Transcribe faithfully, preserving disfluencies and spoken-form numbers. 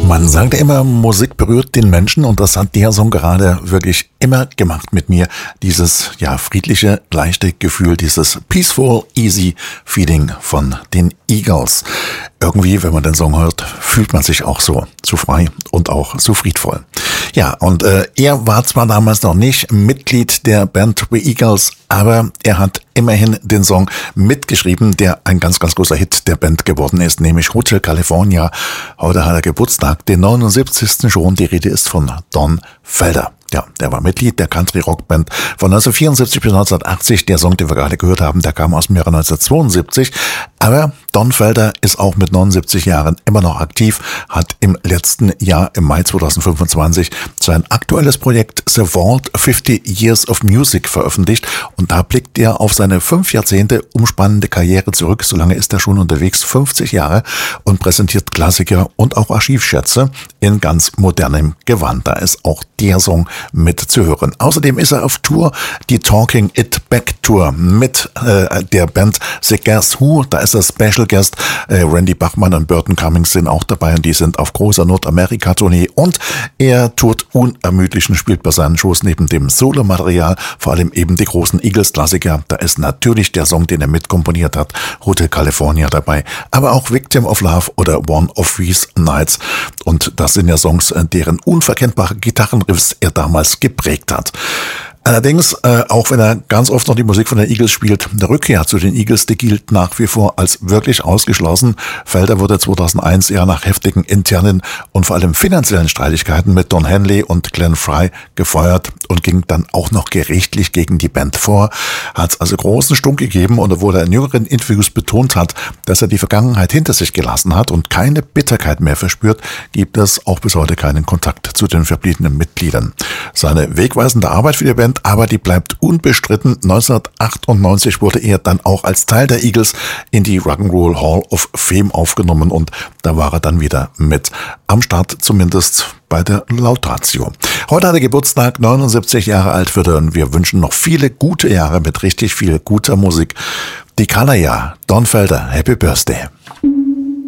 Man sagt immer, Musik berührt den Menschen und das hat der Song gerade wirklich immer gemacht mit mir. Dieses, ja, friedliche, leichte Gefühl, dieses peaceful, easy feeling von den Eagles. Irgendwie, wenn man den Song hört, fühlt man sich auch so, so frei und auch so friedvoll. Ja, und äh, er war zwar damals noch nicht Mitglied der Band The Eagles, aber er hat immerhin den Song mitgeschrieben, der ein ganz, ganz großer Hit der Band geworden ist, nämlich Hotel California. Heute hat er Geburtstag, den neunundsiebzigsten schon. Die Rede ist von Don Felder. Ja, der war Mitglied der Country-Rock-Band von neunzehnhundertvierundsiebzig bis neunzehnhundertachtzig. Der Song, den wir gerade gehört haben, der kam aus dem Jahre neunzehnhundertzweiundsiebzig. Aber Don Felder ist auch mit neunundsiebzig Jahren immer noch aktiv, hat im letzten Jahr, im Mai zweitausendfünfundzwanzig, sein aktuelles Projekt The Vault fifty Years of Music veröffentlicht. Und da blickt er auf seine fünf Jahrzehnte umspannende Karriere zurück. So lange ist er schon unterwegs, fünfzig Jahre, und präsentiert Klassiker und auch Archivschätze in ganz modernem Gewand. Da ist auch der Song mit zu hören. Außerdem ist er auf Tour, die Talking It Back Tour mit äh, der Band The Guess Who. Da ist er Special Guest. Äh, Randy Bachman und Burton Cummings sind auch dabei und die sind auf großer Nordamerika-Tournee. Und er tourt unermüdlich und spielt bei seinen Shows neben dem Solomaterial vor allem eben die großen Eagles-Klassiker. Da ist natürlich der Song, den er mitkomponiert hat, Hotel California, dabei. Aber auch Victim of Love oder One of These Nights. Und das sind ja Songs, deren unverkennbare Gitarrenriffs er damals geprägt hat. Allerdings, äh, auch wenn er ganz oft noch die Musik von den Eagles spielt, eine Rückkehr zu den Eagles, die gilt nach wie vor als wirklich ausgeschlossen. Felder wurde zweitausendeins eher nach heftigen internen und vor allem finanziellen Streitigkeiten mit Don Henley und Glenn Frey gefeuert und ging dann auch noch gerichtlich gegen die Band vor. Hat es also großen Stunk gegeben, und obwohl er in jüngeren Interviews betont hat, dass er die Vergangenheit hinter sich gelassen hat und keine Bitterkeit mehr verspürt, gibt es auch bis heute keinen Kontakt zu den verbliebenen Mitgliedern. Seine wegweisende Arbeit für die Band, aber die bleibt unbestritten. neunzehnhundertachtundneunzig wurde er dann auch als Teil der Eagles in die Rock'n'Roll Hall of Fame aufgenommen und da war er dann wieder mit am Start, zumindest bei der Laudatio. Heute hat er Geburtstag, neunundsiebzig Jahre alt wird er, und wir wünschen noch viele gute Jahre mit richtig viel guter Musik. Die kann er ja. Don Felder, Happy Birthday.